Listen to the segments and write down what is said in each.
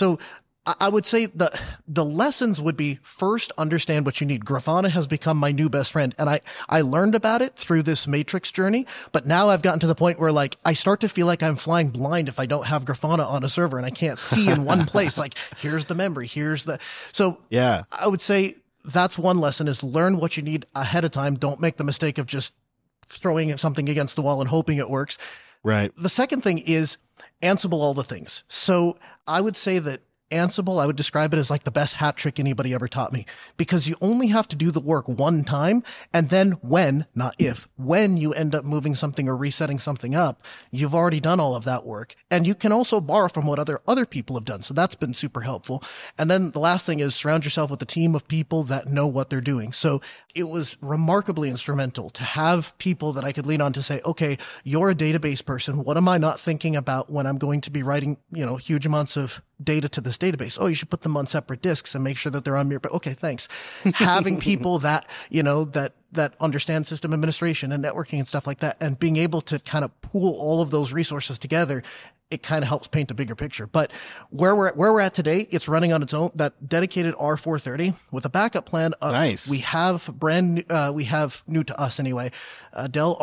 So I would say the lessons would be, first, understand what you need. Grafana has become my new best friend, and I learned about it through this Matrix journey, but now I've gotten to the point where like I start to feel like I'm flying blind if I don't have Grafana on a server and I can't see in one place. Like, here's the memory, so yeah, I would say that's one lesson, is learn what you need ahead of time. Don't make the mistake of just throwing something against the wall and hoping it works. Right. The second thing is Ansible all the things. So I would say that Ansible, I would describe it as like the best hat trick anybody ever taught me, because you only have to do the work one time. And then when you end up moving something or resetting something up, you've already done all of that work. And you can also borrow from what other people have done. So that's been super helpful. And then the last thing is surround yourself with a team of people that know what they're doing. So it was remarkably instrumental to have people that I could lean on to say, okay, you're a database person. What am I not thinking about when I'm going to be writing, huge amounts of data to this database? Oh, you should put them on separate disks and make sure that they're on but okay, thanks. Having people that, that understand system administration and networking and stuff like that, and being able to kind of pool all of those resources together, it kind of helps paint a bigger picture. But where we're at today, it's running on its own, that dedicated R430 with a backup plan. Nice. We have we have new to us anyway, Dell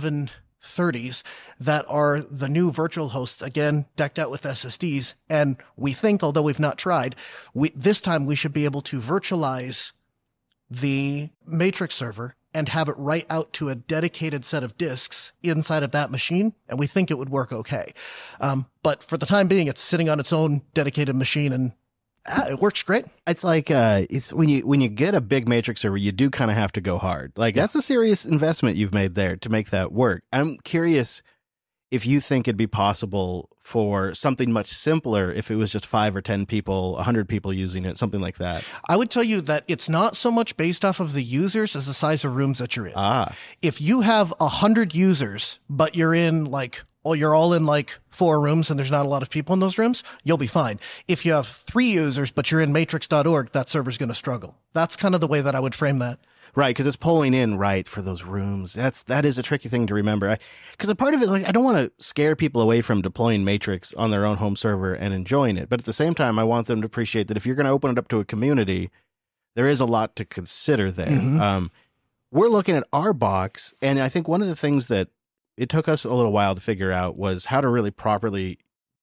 R730s that are the new virtual hosts, again, decked out with SSDs. And we think, although we've not tried, this time we should be able to virtualize the Matrix server and have it write out to a dedicated set of disks inside of that machine. And we think it would work okay. But for the time being, it's sitting on its own dedicated machine, and it works great. It's like, it's when you get a big Matrix server, you do kind of have to go hard. Like, that's a serious investment you've made there to make that work. I'm curious if you think it'd be possible for something much simpler if it was just 5 or 10 people, 100 people using it, something like that. I would tell you that it's not so much based off of the users as the size of rooms that you're in. If you have 100 users, but you're in you're all in like 4 rooms and there's not a lot of people in those rooms, you'll be fine. If you have 3 users, but you're in matrix.org, that server's going to struggle. That's kind of the way that I would frame that. Right, because it's pulling in right for those rooms. That is a tricky thing to remember. Because a part of it is like, I don't want to scare people away from deploying Matrix on their own home server and enjoying it. But at the same time, I want them to appreciate that if you're going to open it up to a community, there is a lot to consider there. Mm-hmm. We're looking at our box, and I think one of the things that it took us a little while to figure out was how to really properly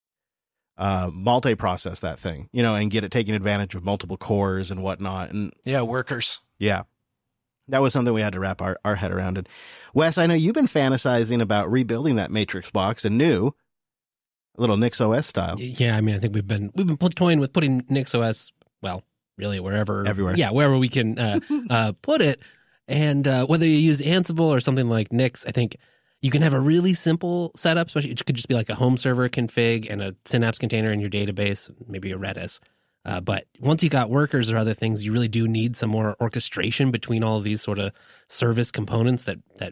multi-process that thing, and get it taking advantage of multiple cores and whatnot. And workers. Yeah. That was something we had to wrap our head around. And Wes, I know you've been fantasizing about rebuilding that Matrix box anew, a little NixOS style. Yeah, I mean, I think we've been toying with putting NixOS, well, really everywhere. Yeah, wherever we can put it. And whether you use Ansible or something like Nix, I think you can have a really simple setup, especially it could just be like a home server config and a Synapse container in your database, maybe a Redis. But once you got workers or other things, you really do need some more orchestration between all of these sort of service components that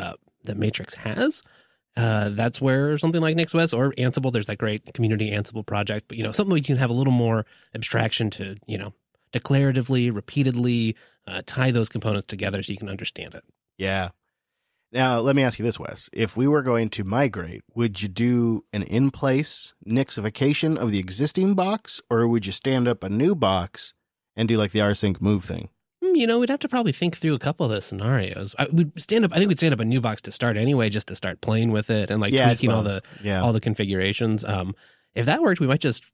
Matrix has. That's where something like NixOS or Ansible, there's that great community Ansible project, but something where you can have a little more abstraction to declaratively, repeatedly tie those components together so you can understand it. Yeah. Now, let me ask you this, Wes. If we were going to migrate, would you do an in-place Nixification of the existing box, or would you stand up a new box and do like the rsync move thing? We'd have to probably think through a couple of the scenarios. I think we'd stand up a new box to start anyway, just to start playing with it and tweaking all the configurations. If that worked, we might just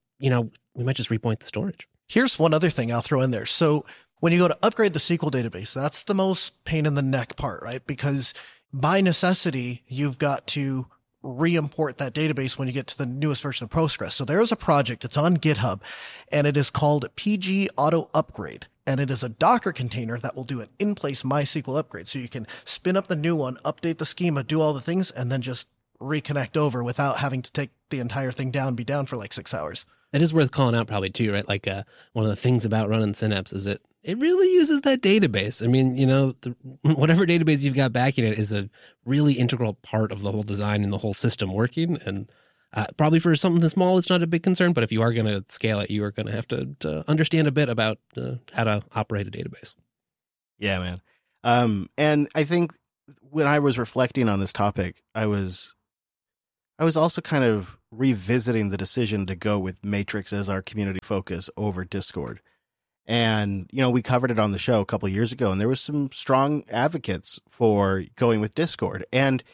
repoint the storage. Here's one other thing I'll throw in there. So when you go to upgrade the SQL database, that's the most pain in the neck part, right? Because by necessity, you've got to re-import that database when you get to the newest version of Postgres. So there's a project, it's on GitHub, and it is called PG Auto Upgrade. And it is a Docker container that will do an in-place MySQL upgrade. So you can spin up the new one, update the schema, do all the things, and then just reconnect over without having to take the entire thing down, be down for like 6 hours. It is worth calling out probably too, right? Like one of the things about running Synapse is it really uses that database. I mean, whatever database you've got backing it is a really integral part of the whole design and the whole system working. And probably for something small, it's not a big concern. But if you are going to scale it, you are going to have to understand a bit about how to operate a database. Yeah, man. And I think when I was reflecting on this topic, I was also kind of revisiting the decision to go with Matrix as our community focus over Discord. And, we covered it on the show a couple of years ago, and there was some strong advocates for going with Discord. And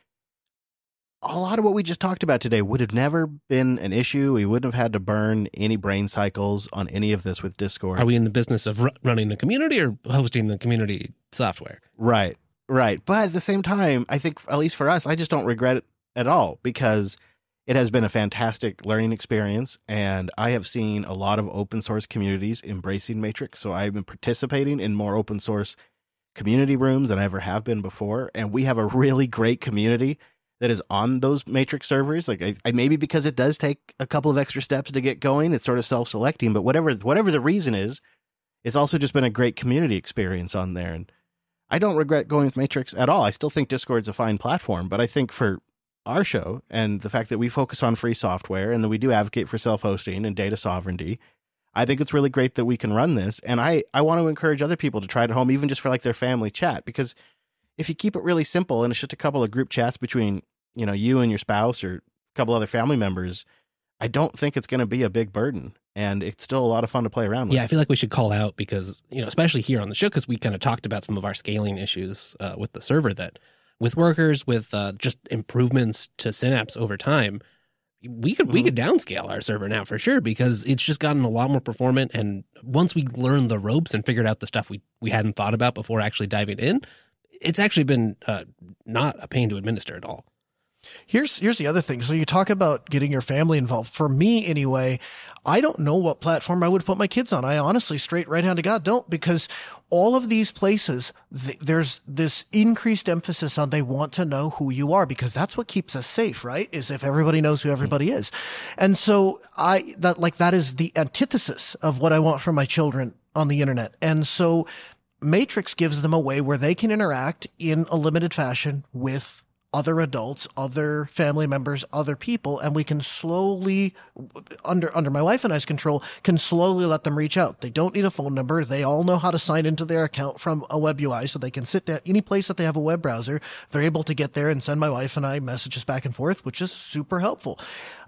a lot of what we just talked about today would have never been an issue. We wouldn't have had to burn any brain cycles on any of this with Discord. Are we in the business of running the community or hosting the community software? Right. But at the same time, I think, at least for us, I just don't regret it at all, because it has been a fantastic learning experience, and I have seen a lot of open source communities embracing Matrix. So I've been participating in more open source community rooms than I ever have been before. And we have a really great community that is on those Matrix servers. Like I maybe because it does take a couple of extra steps to get going, it's sort of self-selecting, but whatever the reason is, it's also just been a great community experience on there. And I don't regret going with Matrix at all. I still think Discord's a fine platform, but I think for our show and the fact that we focus on free software and that we do advocate for self-hosting and data sovereignty, I think it's really great that we can run this. And I want to encourage other people to try it at home, even just for like their family chat, because if you keep it really simple and it's just a couple of group chats between, you and your spouse or a couple other family members, I don't think it's going to be a big burden. And it's still a lot of fun to play around with. Yeah, I feel like we should call out because, especially here on the show, because we kind of talked about some of our scaling issues with the server, that with workers, with just improvements to Synapse over time, we could downscale our server now for sure, because it's just gotten a lot more performant. And once we learned the ropes and figured out the stuff we hadn't thought about before actually diving in, it's actually been not a pain to administer at all. Here's the other thing. So you talk about getting your family involved. For me, anyway, I don't know what platform I would put my kids on. I honestly, straight right hand to God, don't, because all of these places, there's this increased emphasis on they want to know who you are, because that's what keeps us safe, right? Is if everybody knows who everybody is. And so that is the antithesis of what I want for my children on the internet. And so Matrix gives them a way where they can interact in a limited fashion with other adults, other family members, other people, and we can slowly, under my wife and I's control, can slowly let them reach out. They don't need a phone number. They all know how to sign into their account from a web UI, so they can sit at any place that they have a web browser. They're able to get there and send my wife and I messages back and forth, which is super helpful.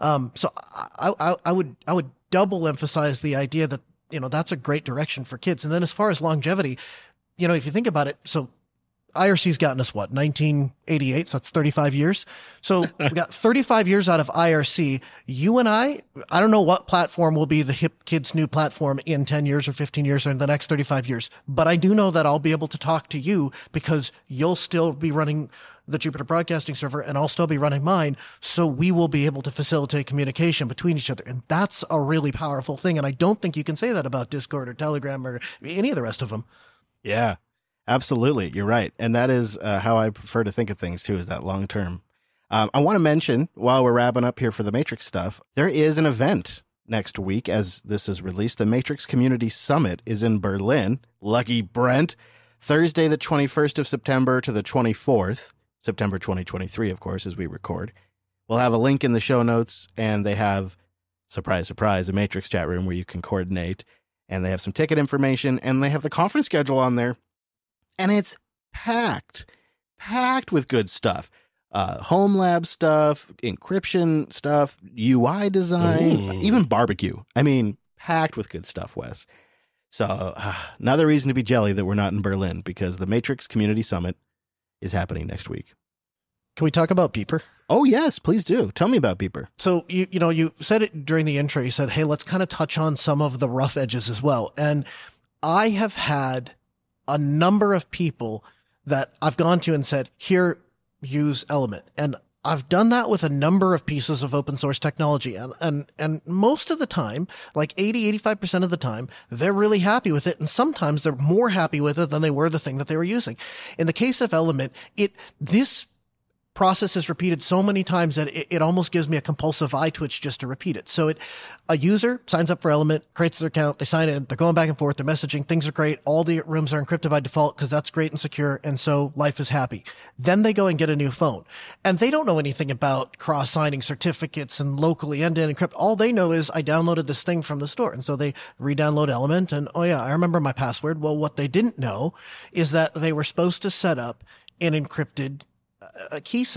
So I would double emphasize the idea that, that's a great direction for kids. And then as far as longevity, if you think about it, so IRC's gotten us 1988, so that's 35 years. So we got 35 years out of IRC. You and I don't know what platform will be the hip kids' new platform in 10 years or 15 years or in the next 35 years. But I do know that I'll be able to talk to you because you'll still be running the Jupiter Broadcasting server and I'll still be running mine. So we will be able to facilitate communication between each other. And that's a really powerful thing. And I don't think you can say that about Discord or Telegram or any of the rest of them. Yeah. Absolutely. You're right. And that is how I prefer to think of things too, is that long term. I want to mention, while we're wrapping up here for the Matrix stuff, there is an event next week as this is released. The Matrix Community Summit is in Berlin. Lucky Brent. Thursday, the 21st of September to the 24th, September 2023, of course, as we record. We'll have a link in the show notes, and they have, surprise, surprise, a Matrix chat room where you can coordinate, and they have some ticket information, and they have the conference schedule on there. And it's packed with good stuff. Home lab stuff, encryption stuff, UI design, even barbecue. I mean, packed with good stuff, Wes. So another reason to be jelly that we're not in Berlin, because the Matrix Community Summit is happening next week. Can we talk about Beeper? Oh, yes, please do. Tell me about Beeper. So, you said it during the intro. You said, hey, let's kind of touch on some of the rough edges as well. And I have had a number of people that I've gone to and said, here, use Element. And I've done that with a number of pieces of open source technology. And most of the time, like 80-85% of the time, they're really happy with it. And sometimes they're more happy with it than they were the thing that they were using. In the case of Element, this process is repeated so many times that it almost gives me a compulsive eye twitch just to repeat it. So a user signs up for Element, creates their account, they sign in, they're going back and forth, they're messaging, things are great. All the rooms are encrypted by default because that's great and secure. And so life is happy. Then they go and get a new phone and they don't know anything about cross-signing certificates and locally end-to-end encrypt. All they know is I downloaded this thing from the store. And so they re-download Element and, oh yeah, I remember my password. Well, what they didn't know is that they were supposed to set up an encrypted a key sync.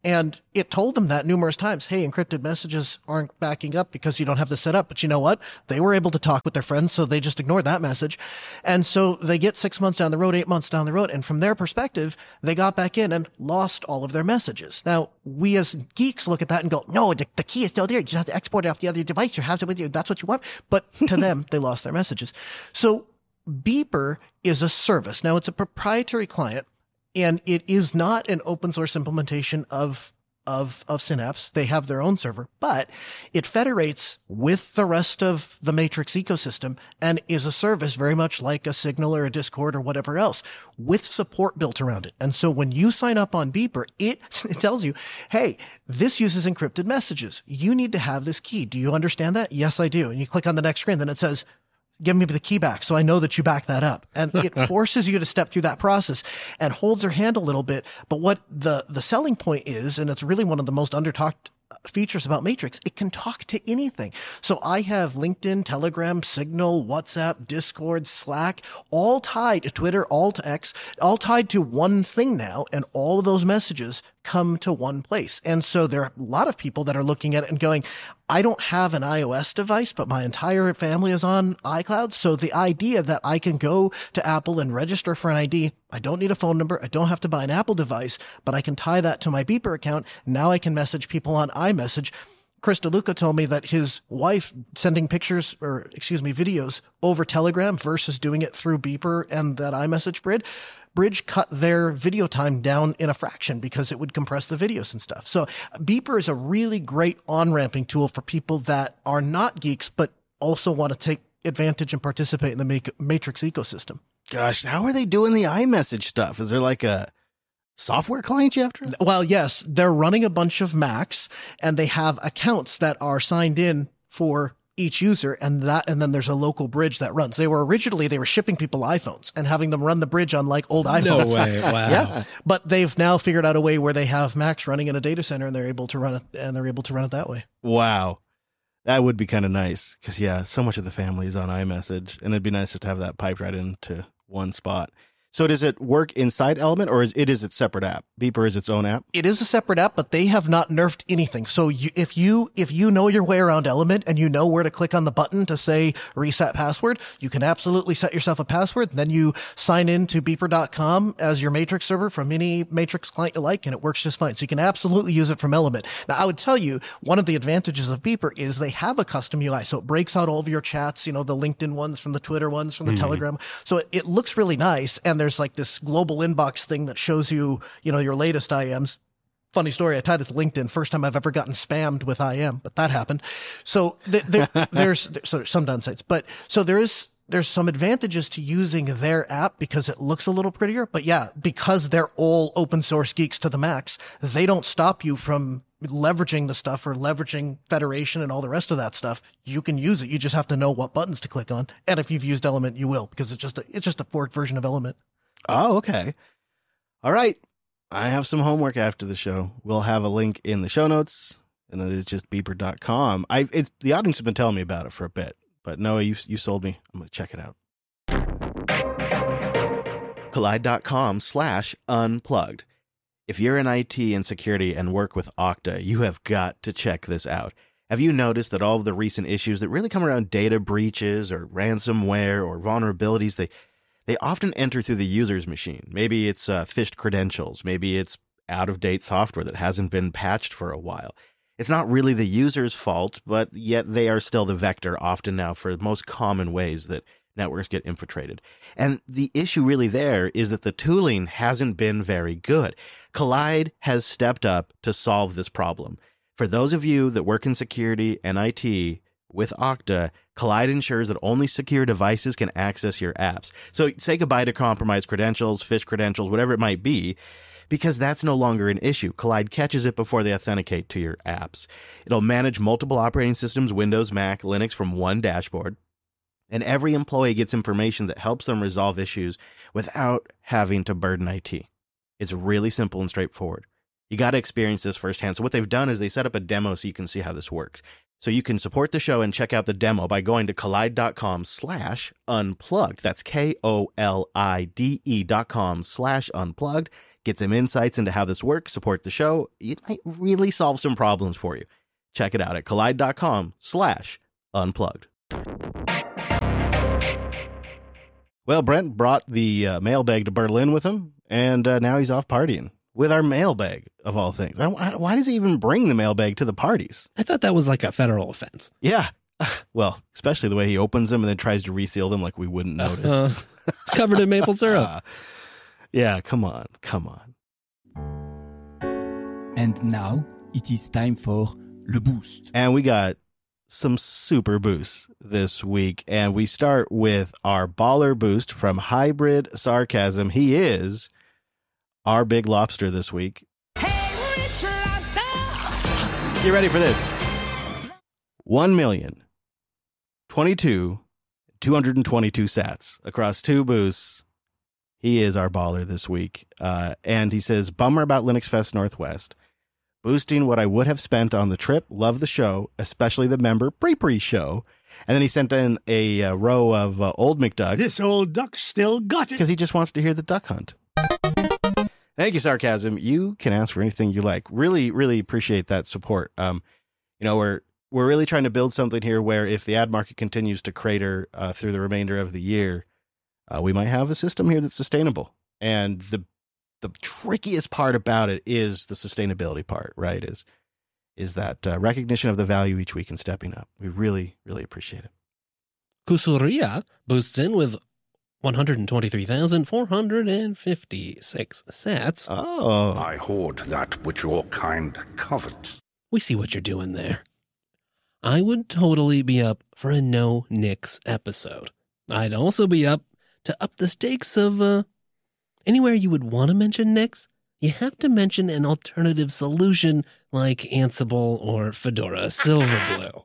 And it told them that numerous times. Hey, encrypted messages aren't backing up because you don't have this set up. But you know what? They were able to talk with their friends, so they just ignored that message. And so they get 6 months down the road, 8 months down the road. And from their perspective, they got back in and lost all of their messages. Now, we as geeks look at that and go, no, the key is still there. You just have to export it off the other device. You have it with you. That's what you want. But to them, they lost their messages. So Beeper is a service. Now, it's a proprietary client. And it is not an open source implementation of Synapse. They have their own server, but it federates with the rest of the Matrix ecosystem and is a service very much like a Signal or a Discord or whatever else with support built around it. And so when you sign up on Beeper, it tells you, hey, this uses encrypted messages. You need to have this key. Do you understand that? Yes, I do. And you click on the next screen, then it says, give me the key back so I know that you back that up. And it forces you to step through that process and holds their hand a little bit. But what the selling point is, and it's really one of the most under-talked features about Matrix, it can talk to anything. So I have LinkedIn, Telegram, Signal, WhatsApp, Discord, Slack, all tied to Twitter, all to X, all tied to one thing now. And all of those messages come to one place. And so there are a lot of people that are looking at it and going, I don't have an iOS device, but my entire family is on iCloud. So the idea that I can go to Apple and register for an ID, I don't need a phone number. I don't have to buy an Apple device, but I can tie that to my Beeper account. Now I can message people on iMessage. Chris DeLuca told me that his wife sending videos over Telegram versus doing it through Beeper and that iMessage bridge cut their video time down in a fraction because it would compress the videos and stuff. So Beeper is a really great on-ramping tool for people that are not geeks, but also want to take advantage and participate in the Matrix ecosystem. Gosh, how are they doing the iMessage stuff? Is there like a software client you have to? Well, yes, they're running a bunch of Macs and they have accounts that are signed in for each user, and then there's a local bridge that runs. They were shipping people iPhones and having them run the bridge on like old iPhones. No way. Wow. Yeah. But they've now figured out a way where they have Macs running in a data center and they're able to run it that way. Wow. That would be kind of nice because, yeah, so much of the family is on iMessage, and it'd be nice just to have that piped right into one spot. So does it work inside Element, or is it its separate app? Beeper is its own app? It is a separate app, but they have not nerfed anything. So if you know your way around Element and you know where to click on the button to say reset password, you can absolutely set yourself a password. Then you sign in to Beeper.com as your Matrix server from any Matrix client you like, and it works just fine. So you can absolutely use it from Element. Now, I would tell you, one of the advantages of Beeper is they have a custom UI. So it breaks out all of your chats, the LinkedIn ones from the Twitter ones from the Telegram. So it looks really nice. And there's like this global inbox thing that shows you, your latest IMs. Funny story. I tied it to LinkedIn. First time I've ever gotten spammed with IM, but that happened. So there's some downsides, but so there's some advantages to using their app because it looks a little prettier, but yeah, because they're all open source geeks to the max, they don't stop you from leveraging the stuff or leveraging Federation and all the rest of that stuff. You can use it. You just have to know what buttons to click on. And if you've used Element, you will, because it's just a forked version of Element. Oh, okay. All right. I have some homework after the show. We'll have a link in the show notes, and it is just Beeper.com. The audience has been telling me about it for a bit, but Noah, you sold me. I'm going to check it out. Kolide.com/unplugged. If you're in IT and security and work with Okta, you have got to check this out. Have you noticed that all of the recent issues that really come around data breaches or ransomware or vulnerabilities, they often enter through the user's machine? Maybe it's phished credentials. Maybe it's out-of-date software that hasn't been patched for a while. It's not really the user's fault, but yet they are still the vector often now for the most common ways that networks get infiltrated. And the issue really there is that the tooling hasn't been very good. Kolide has stepped up to solve this problem. For those of you that work in security and IT, with Okta, Kolide ensures that only secure devices can access your apps. So say goodbye to compromised credentials, phished credentials, whatever it might be, because that's no longer an issue. Kolide catches it before they authenticate to your apps. It'll manage multiple operating systems, Windows, Mac, Linux, from one dashboard. And every employee gets information that helps them resolve issues without having to burden IT. It's really simple and straightforward. You got to experience this firsthand. So what they've done is they set up a demo so you can see how this works. So you can support the show and check out the demo by going to Kolide.com/unplugged. That's KOLIDE.com/unplugged. Get some insights into how this works, support the show. It might really solve some problems for you. Check it out at Kolide.com/unplugged. Well, Brent brought the mailbag to Berlin with him, and now he's off partying with our mailbag, of all things. Why does he even bring the mailbag to the parties? I thought that was like a federal offense. Yeah. Well, especially the way he opens them and then tries to reseal them like we wouldn't notice. It's covered in maple syrup. Yeah, come on. And now it is time for Le Boost. And we got some super boosts this week. And we start with our baller boost from Hybrid Sarcasm. He is our big lobster this week. Hey, Rich Lobster! You ready for this? 1,022,222 sats across 2 boosts. He is our baller this week. And he says, bummer about Linux Fest Northwest. Boosting what I would have spent on the trip. Love the show, especially the member pre-pre show. And then he sent in a row of old McDucks. This old duck still got it. Because he just wants to hear the duck hunt. Thank you, Sarcasm. You can ask for anything you like. Really, really appreciate that support. We're really trying to build something here where if the ad market continues to crater through the remainder of the year, we might have a system here that's sustainable. And the trickiest part about it is the sustainability part, right? Is that recognition of the value each week and stepping up. We really, really appreciate it. Kusuria boosts in with 123,456 sats. Oh. I hoard that which your kind covet. We see what you're doing there. I would totally be up for a no Nix episode. I'd also be up to up the stakes of anywhere you would want to mention Nix, you have to mention an alternative solution like Ansible or Fedora Silverblue.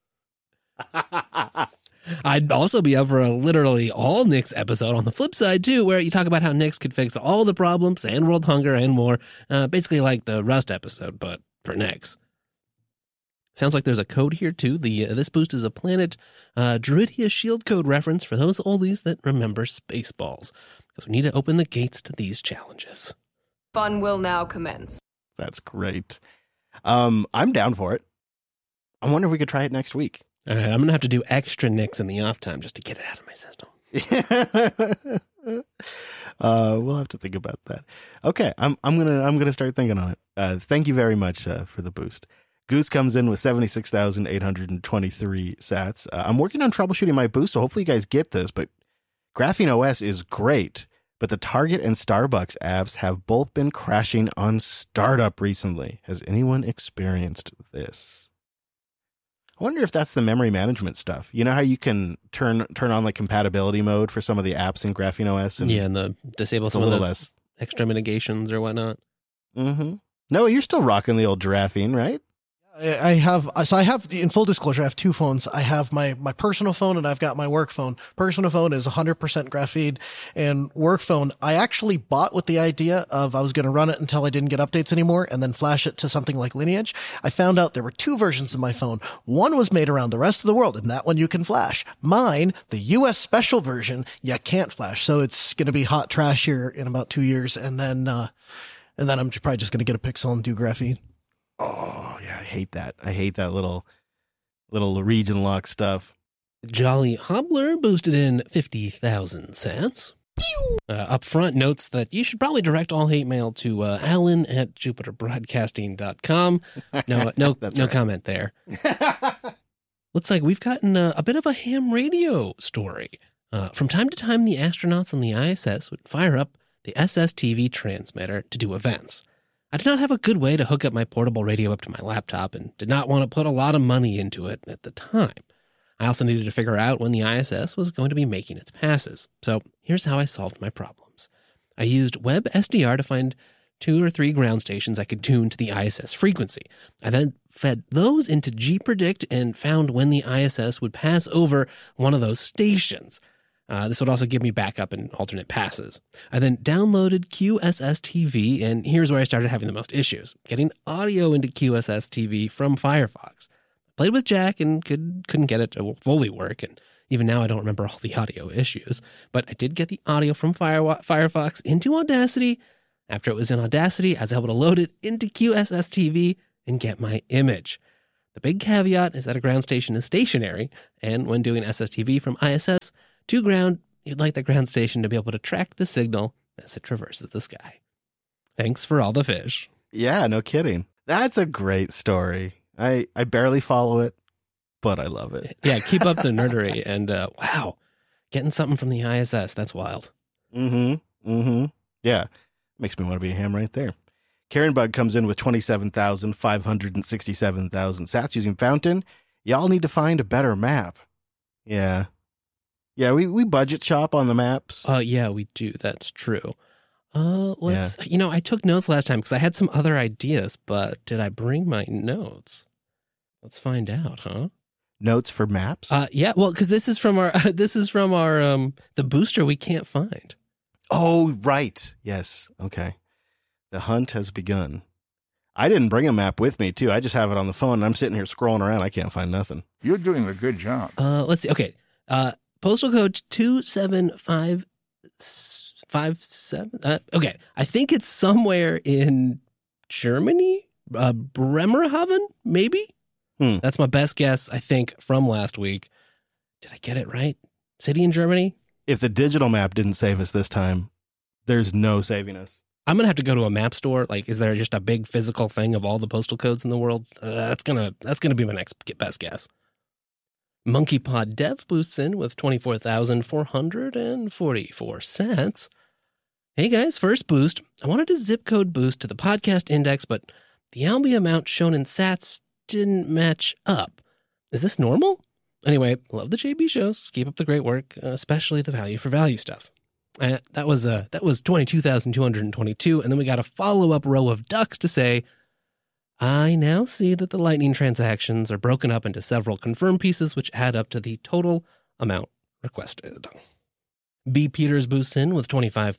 I'd also be up for a literally all Nix episode on the flip side, too, where you talk about how Nix could fix all the problems and world hunger and more. Basically like the Rust episode, but for Nix. Sounds like there's a code here, too. This boost is a Planet Druidia shield code reference for those oldies that remember Spaceballs. Because we need to open the gates to these challenges. Fun will now commence. That's great. I'm down for it. I wonder if we could try it next week. All right, I'm going to have to do extra Nix in the off time just to get it out of my system. We'll have to think about that. Okay, I'm gonna start thinking on it. Thank you very much for the boost. Goose comes in with 76,823 sats. I'm working on troubleshooting my boost, so hopefully you guys get this, but Graphene OS is great, but the Target and Starbucks apps have both been crashing on startup recently. Has anyone experienced this? I wonder if that's the memory management stuff. You know how you can turn on like compatibility mode for some of the apps in Graphene OS? And the disable some of the less extra mitigations or whatnot. Mm-hmm. No, you're still rocking the old Giraffene, right? I have, in full disclosure, I have 2 phones. I have my personal phone and I've got my work phone. Personal phone is 100% Graphene, and work phone, I actually bought with the idea of I was going to run it until I didn't get updates anymore and then flash it to something like Lineage. I found out there were 2 versions of my phone. One was made around the rest of the world, and that one you can flash. Mine, the US special version, you can't flash. So it's going to be hot trash here in about 2 years. And then I'm probably just going to get a Pixel and do Graphene. Oh, yeah, I hate that. I hate that little region lock stuff. Jolly Hobbler boosted in 50,000 sats. Up front notes that you should probably direct all hate mail to Alan at JupiterBroadcasting.com. No right. Comment there. Looks like we've gotten a bit of a ham radio story. From time to time, the astronauts on the ISS would fire up the SSTV transmitter to do events. I did not have a good way to hook up my portable radio up to my laptop and did not want to put a lot of money into it at the time. I also needed to figure out when the ISS was going to be making its passes. So here's how I solved my problems. I used WebSDR to find 2 or 3 ground stations I could tune to the ISS frequency. I then fed those into gpredict and found when the ISS would pass over one of those stations. This would also give me backup and alternate passes. I then downloaded QSS TV, and here's where I started having the most issues. Getting audio into QSS TV from Firefox. I played with Jack and couldn't get it to fully work, and even now I don't remember all the audio issues. But I did get the audio from Firefox into Audacity. After it was in Audacity, I was able to load it into QSS TV and get my image. The big caveat is that a ground station is stationary, and when doing SSTV from ISS to ground, you'd like the ground station to be able to track the signal as it traverses the sky. Thanks for all the fish. Yeah, no kidding. That's a great story. I barely follow it, but I love it. Yeah, keep up the nerdery. And wow, getting something from the ISS, that's wild. Yeah, makes me want to be a ham right there. Karen Bug comes in with 27,567,000 sats using Fountain. Y'all need to find a better map. Yeah. Yeah, we budget shop on the maps. Yeah, we do. That's true. I took notes last time because I had some other ideas, but did I bring my notes? Let's find out, huh? Notes for maps? Yeah, well, because this is from our the booster we can't find. Oh, right. Yes. Okay. The hunt has begun. I didn't bring a map with me, too. I just have it on the phone, and I'm sitting here scrolling around. I can't find nothing. You're doing a good job. Let's see. Okay. Postal code 27557. Okay. I think it's somewhere in Germany. Bremerhaven, maybe? That's my best guess, I think, from last week. Did I get it right? City in Germany? If the digital map didn't save us this time, there's no saving us. I'm going to have to go to a map store. Like, is there just a big physical thing of all the postal codes in the world? That's gonna be my next best guess. MonkeyPod Dev boosts in with 24,444 sats. Hey guys, first boost. I wanted a zip code boost to the podcast index, but the Albi amount shown in sats didn't match up. Is this normal? Anyway, love the JB shows. Keep up the great work, especially the value for value stuff. That was 22,222, and then we got a follow-up row of ducks to say, I now see that the Lightning transactions are broken up into several confirmed pieces, which add up to the total amount requested. B. Peters boosts in with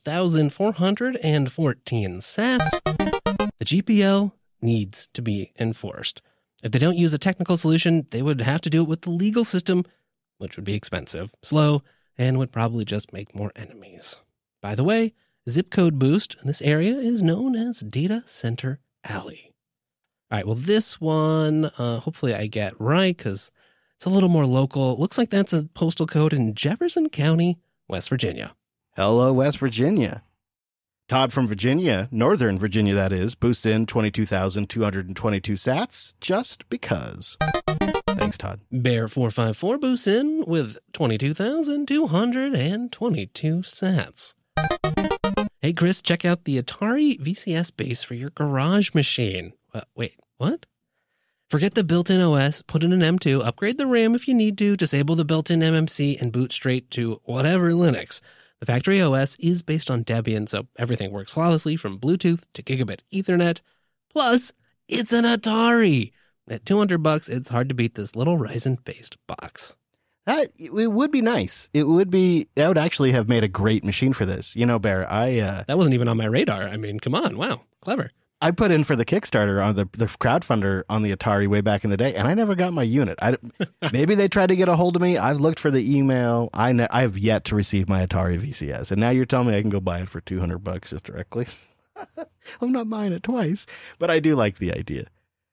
25,414 sats. The GPL needs to be enforced. If they don't use a technical solution, they would have to do it with the legal system, which would be expensive, slow, and would probably just make more enemies. By the way, zip code boost in this area is known as Data Center Alley. All right, well, this one, hopefully I get right because it's a little more local. Looks like that's a postal code in Jefferson County, West Virginia. Hello, West Virginia. Todd from Virginia, Northern Virginia that is, boosts in 22,222 sats just because. Thanks, Todd. Bear454 boosts in with 22,222 sats. Hey, Chris, check out the Atari VCS base for your garage machine. Wait, what? Forget the built-in OS, put in an M2, upgrade the RAM if you need to, disable the built-in MMC, and boot straight to whatever Linux. The factory OS is based on Debian, so everything works flawlessly from Bluetooth to gigabit Ethernet. Plus, it's an Atari. At $200, it's hard to beat this little Ryzen-based box. It would be nice. That would actually have made a great machine for this. You know, Bear, that wasn't even on my radar. I mean, come on. Wow. Clever. I put in for the Kickstarter on the crowdfunder on the Atari way back in the day, and I never got my unit. Maybe they tried to get a hold of me. I've looked for the email. I have yet to receive my Atari VCS, and now you're telling me I can go buy it for $200 just directly. I'm not buying it twice, but I do like the idea.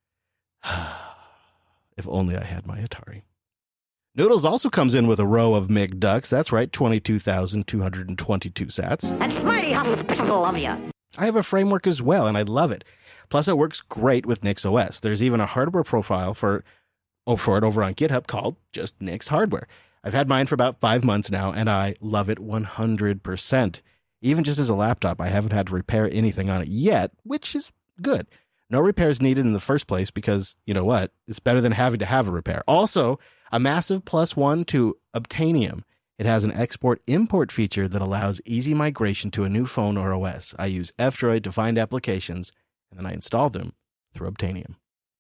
If only I had my Atari. Noodles also comes in with a row of McDucks. That's right, 22,222 sats. That's mighty hospitable of you. I have a framework as well, and I love it. Plus, it works great with NixOS. There's even a hardware profile for it over on GitHub called just Nix Hardware. I've had mine for about 5 months now, and I love it 100%. Even just as a laptop, I haven't had to repair anything on it yet, which is good. No repairs needed in the first place because, you know what, it's better than having to have a repair. Also, a massive +1 to Obtainium. It has an export-import feature that allows easy migration to a new phone or OS. I use F-Droid to find applications, and then I install them through Obtainium.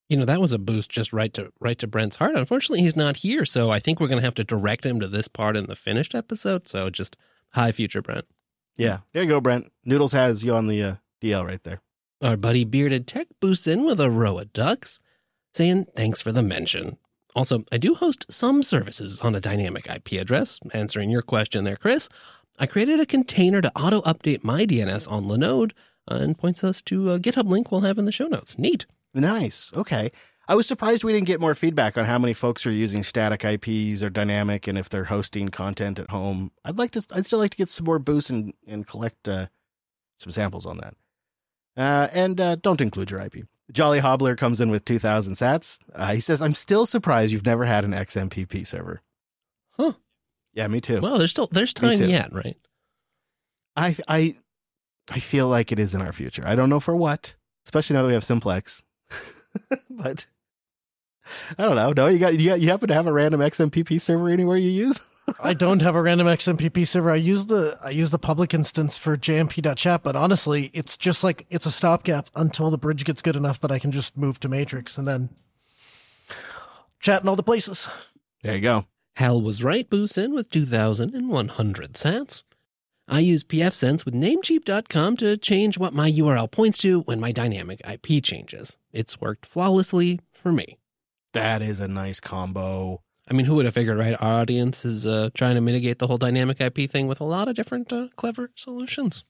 That was a boost just right to Brent's heart. Unfortunately, he's not here, so I think we're going to have to direct him to this part in the finished episode. So just hi, future Brent. Yeah, there you go, Brent. Noodles has you on the DL right there. Our buddy Bearded Tech boosts in with a row of ducks, saying thanks for the mention. Also, I do host some services on a dynamic IP address. Answering your question there, Chris, I created a container to auto-update my DNS on Linode and points us to a GitHub link we'll have in the show notes. Neat. Nice. Okay. I was surprised we didn't get more feedback on how many folks are using static IPs or dynamic and if they're hosting content at home. I'd still like to get some more boosts and collect some samples on that. And don't include your IP. Jolly Hobbler comes in with 2,000 sats. He says, I'm still surprised you've never had an XMPP server. Huh. Yeah, me too. Well, there's time yet, right? I feel like it is in our future. I don't know for what, especially now that we have Simplex. But I don't know. No, you happen to have a random XMPP server anywhere you use? I don't have a random XMPP server. I use the public instance for jmp.chat, but honestly, it's just like it's a stopgap until the bridge gets good enough that I can just move to Matrix and then chat in all the places. There you go. Hal was right, boosts in with 2,100 sats. I use pfSense with Namecheap.com to change what my URL points to when my dynamic IP changes. It's worked flawlessly for me. That is a nice combo. I mean, who would have figured, right? Our audience is trying to mitigate the whole dynamic IP thing with a lot of different clever solutions.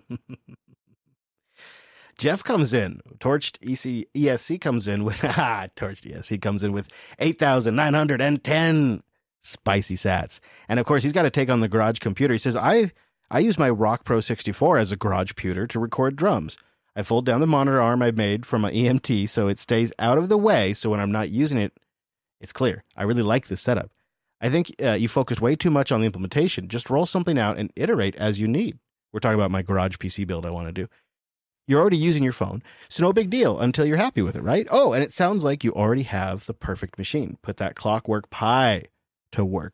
Jeff comes in. Torched ESC comes in with Torched ESC comes in with 8,910 spicy sats. And of course, he's got to take on the garage computer. He says, I use my Rock Pro 64 as a garage computer to record drums. I fold down the monitor arm I made from my EMT so it stays out of the way, so when I'm not using it, it's clear. I really like this setup. I think you focus way too much on the implementation. Just roll something out and iterate as you need. We're talking about my garage PC build I want to do. You're already using your phone, so no big deal until you're happy with it, right? Oh, and it sounds like you already have the perfect machine. Put that Clockwork Pi to work.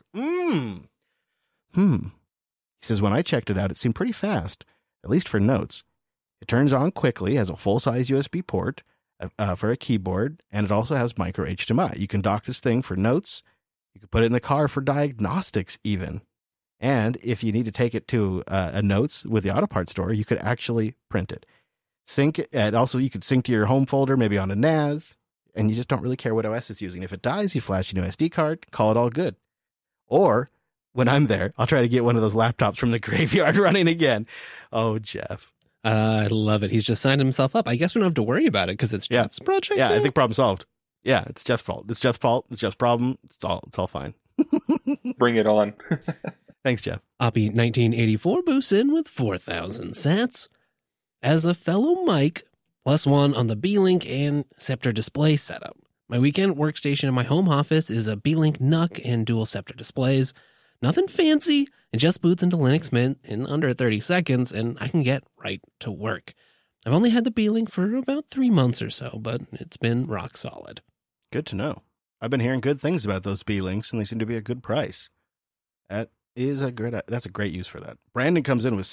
He says, when I checked it out, it seemed pretty fast, at least for notes. It turns on quickly, has a full-size USB port for a keyboard, and it also has micro HDMI. You can dock this thing for notes. You can put it in the car for diagnostics even. And if you need to take it to a notes with the auto parts store, you could actually print it. Sync it, and also you could sync to your home folder, maybe on a NAS, and you just don't really care what OS it's using. If it dies, you flash a new SD card, call it all good. Or when I'm there, I'll try to get one of those laptops from the graveyard running again. Oh, Jeff. I love it. He's just signed himself up. I guess we don't have to worry about it because it's Jeff's project. Yeah, now? I think problem solved. Yeah, it's Jeff's fault. It's Jeff's fault. It's Jeff's problem. It's all fine. Bring it on. Thanks, Jeff. Oppie 1984 boosts in with 4,000 sats. As a fellow Mike, +1 on the B-Link and Scepter display setup. My weekend workstation in my home office is a B-Link NUC and dual Scepter displays. Nothing fancy, and just boots into Linux Mint in under 30 seconds, and I can get right to work. I've only had the B-Link for about 3 months or so, but it's been rock solid. Good to know. I've been hearing good things about those B-Links, and they seem to be a good price. That's a great use for that. Brandon comes in with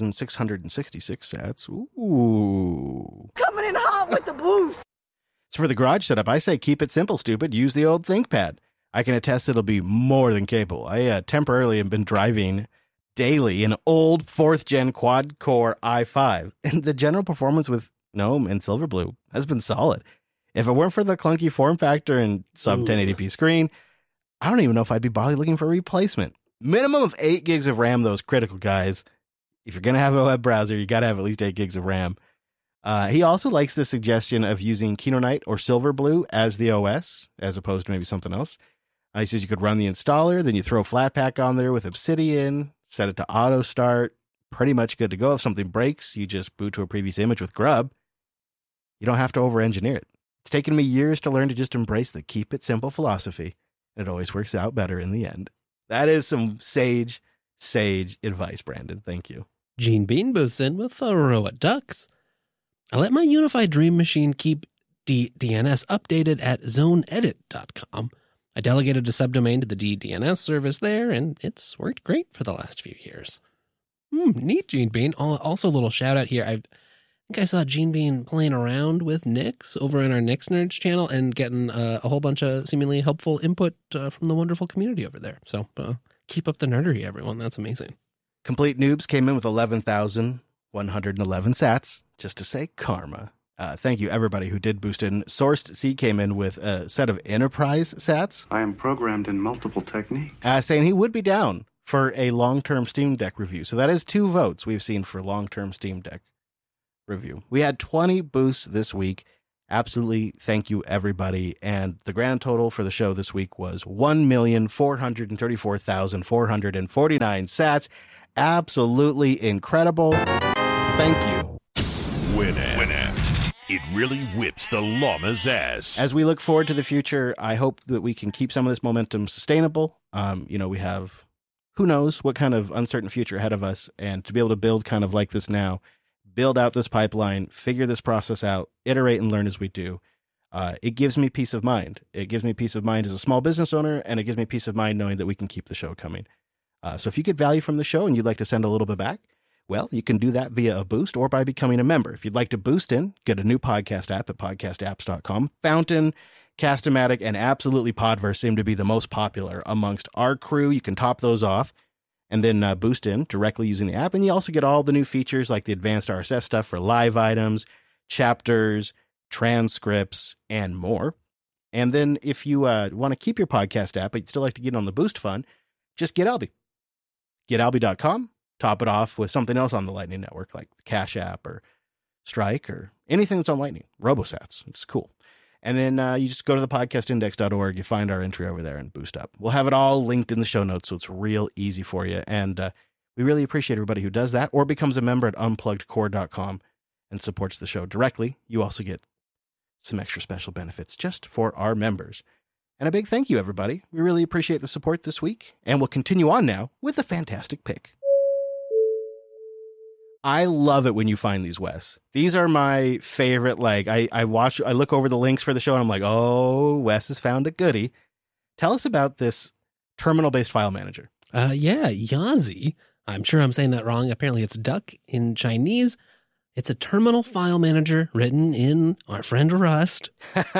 6,666 sats. Ooh. Coming in hot with the boost. So for the garage setup, I say keep it simple, stupid. Use the old ThinkPad. I can attest it'll be more than capable. I temporarily have been driving daily an old 4th gen quad-core i5, and the general performance with GNOME and Silverblue has been solid. If it weren't for the clunky form factor and sub 1080p screen, I don't even know if I'd be bothered looking for a replacement. Minimum of 8 gigs of RAM, though, is critical, guys. If you're going to have a web browser, you got to have at least 8 gigs of RAM. He also likes the suggestion of using Kinoite or Silverblue as the OS, as opposed to maybe something else. He says you could run the installer, then you throw Flatpak on there with Obsidian, set it to auto start, pretty much good to go. If something breaks, you just boot to a previous image with Grub. You don't have to over-engineer it. It's taken me years to learn to just embrace the keep it simple philosophy, and it always works out better in the end. That is some sage advice, Brandon. Thank you. Gene Bean boosts in with a row of ducks. I let my Unified Dream Machine keep DNS updated at zoneedit.com. I delegated a subdomain to the DNS service there, and it's worked great for the last few years. Neat, Gene Bean. Also, a little shout out here. think I saw Gene Bean playing around with Nix over in our Nix Nerds channel and getting a whole bunch of seemingly helpful input from the wonderful community over there. So keep up the nerdery, everyone. That's amazing. Complete Noobs came in with 11,111 sats, just to say karma. Thank you, everybody who did boost in. Sourced C came in with a set of Enterprise sats. I am programmed in multiple techniques. Saying he would be down for a long-term Steam Deck review. So that is 2 votes we've seen for long-term Steam Deck review. We had 20 boosts this week. Absolutely thank you, everybody. And the grand total for the show this week was 1,434,449 sats. Absolutely incredible. Thank you. Winamp. It really whips the llama's ass. As we look forward to the future, I hope that we can keep some of this momentum sustainable. We have, who knows what kind of uncertain future ahead of us, and to be able to build kind of like this now, build out this pipeline, figure this process out, iterate and learn as we do. It gives me peace of mind. It gives me peace of mind as a small business owner, and it gives me peace of mind knowing that we can keep the show coming. So if you get value from the show and you'd like to send a little bit back, well, you can do that via a boost or by becoming a member. If you'd like to boost in, get a new podcast app at podcastapps.com. Fountain, Cast-O-Matic, and absolutely Podverse seem to be the most popular amongst our crew. You can top those off and then boost in directly using the app. And you also get all the new features like the advanced RSS stuff for live items, chapters, transcripts, and more. And then if you want to keep your podcast app, but you'd still like to get on the Boost Fund, just get Alby. GetAlby.com. Top it off with something else on the Lightning Network, like the Cash App or Strike or anything that's on Lightning. Robosats. It's cool. And then you just go to the podcastindex.org. You find our entry over there and boost up. We'll have it all linked in the show notes, so it's real easy for you. And we really appreciate everybody who does that or becomes a member at unpluggedcore.com and supports the show directly. You also get some extra special benefits just for our members. And a big thank you, everybody. We really appreciate the support this week. And we'll continue on now with a fantastic pick. I love it when you find these, Wes. These are my favorite. Like I look over the links for the show and I'm like, oh, Wes has found a goodie. Tell us about this terminal-based file manager. Yeah, Yazi. I'm sure I'm saying that wrong. Apparently it's duck in Chinese. It's a terminal file manager written in our friend Rust,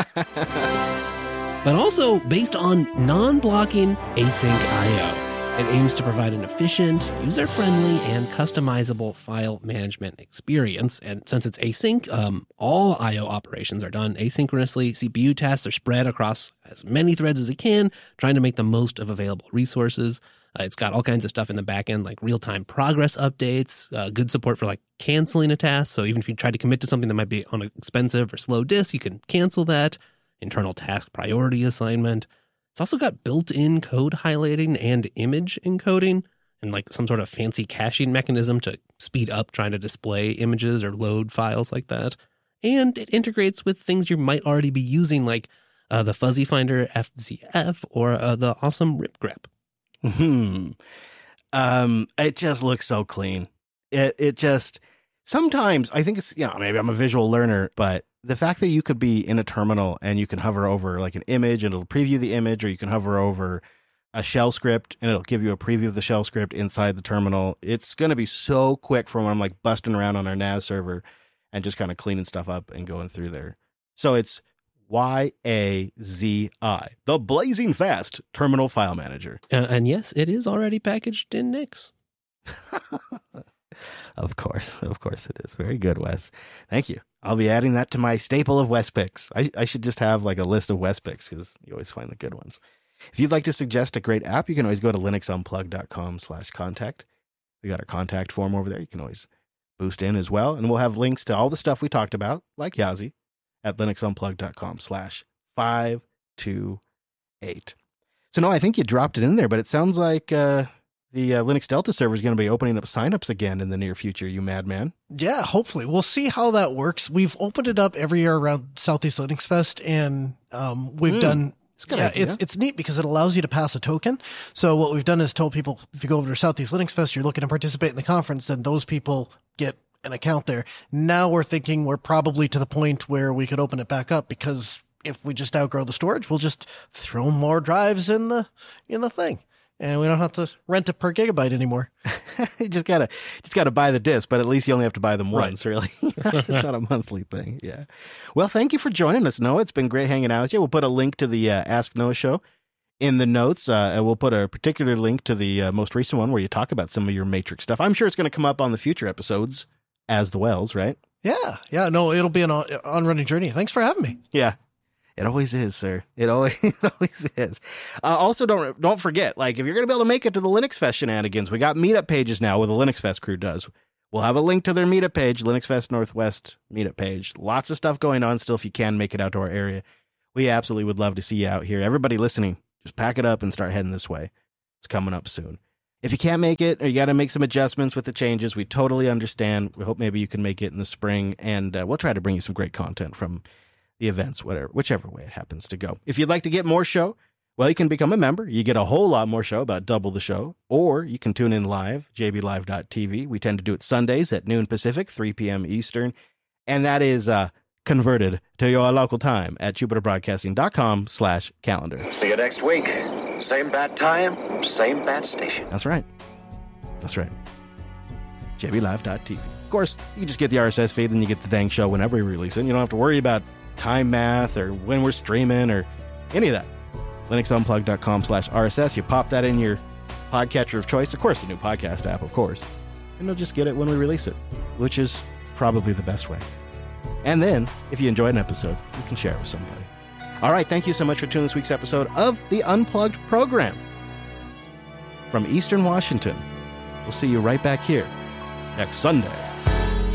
but also based on non-blocking async I/O. It aims to provide an efficient, user-friendly, and customizable file management experience. And since it's async, all I/O operations are done asynchronously. CPU tasks are spread across as many threads as it can, trying to make the most of available resources. It's got all kinds of stuff in the back end, like real-time progress updates, good support for like canceling a task. So even if you try to commit to something that might be on an expensive or slow disk, you can cancel that. Internal task priority assignment. It's also got built-in code highlighting and image encoding and like some sort of fancy caching mechanism to speed up trying to display images or load files like that. And it integrates with things you might already be using like the Fuzzy Finder FZF or the awesome RipGrep. It just looks so clean. It just, sometimes I think it's, maybe I'm a visual learner, but the fact that you could be in a terminal and you can hover over like an image and it'll preview the image, or you can hover over a shell script and it'll give you a preview of the shell script inside the terminal. It's going to be so quick from when I'm like busting around on our NAS server and just kind of cleaning stuff up and going through there. So it's YAZI, the blazing fast terminal file manager. And yes, it is already packaged in Nix. Of course it is. Very good, Wes. Thank you. I'll be adding that to my staple of Wes picks. I should just have like a list of Wes picks because you always find the good ones. If you'd like to suggest a great app, you can always go to linuxunplug.com/contact. We got our contact form over there. You can always boost in as well. And we'll have links to all the stuff we talked about, like Yazi, at linuxunplug.com/528. So no, I think you dropped it in there, but it sounds like the Linux Delta server is going to be opening up signups again in the near future, you madman. Yeah, hopefully. We'll see how that works. We've opened it up every year around Southeast Linux Fest, and we've done... It's neat because it allows you to pass a token. So what we've done is told people, if you go over to Southeast Linux Fest, you're looking to participate in the conference, then those people get an account there. Now we're thinking we're probably to the point where we could open it back up, because if we just outgrow the storage, we'll just throw more drives in the thing. And we don't have to rent it per gigabyte anymore. You just gotta buy the disc, but at least you only have to buy them once, really. It's not a monthly thing. Yeah. Well, thank you for joining us, Noah. It's been great hanging out with you. We'll put a link to the Ask Noah show in the notes. And we'll put a particular link to the most recent one where you talk about some of your Matrix stuff. I'm sure it's going to come up on the future episodes as the Wells, right? Yeah. No, it'll be an on-running journey. Thanks for having me. Yeah. It always is, sir. It always is. Also, don't forget, like, if you're going to be able to make it to the Linux Fest shenanigans, we got meetup pages now where the Linux Fest crew does. We'll have a link to their meetup page, Linux Fest Northwest meetup page. Lots of stuff going on still if you can make it out to our area. We absolutely would love to see you out here. Everybody listening, just pack it up and start heading this way. It's coming up soon. If you can't make it or you got to make some adjustments with the changes, we totally understand. We hope maybe you can make it in the spring, and we'll try to bring you some great content from the events, whichever way it happens to go. If you'd like to get more show, well, you can become a member. You get a whole lot more show, about double the show, or you can tune in live, jblive.tv. We tend to do it Sundays at noon Pacific, 3 p.m. Eastern, and that is converted to your local time at jupiterbroadcasting.com/calendar. See you next week. Same bat time, same bat station. That's right. jblive.tv. Of course, you just get the RSS feed, and you get the dang show whenever we release it. You don't have to worry about time math or when we're streaming or any of that. linuxunplug.com/RSS. You pop that in your podcatcher of choice. Of course, the new podcast app, of course. And you'll just get it when we release it, which is probably the best way. And then, if you enjoyed an episode, you can share it with somebody. All right, thank you so much for tuning this week's episode of the Unplugged program. From Eastern Washington, we'll see you right back here next Sunday.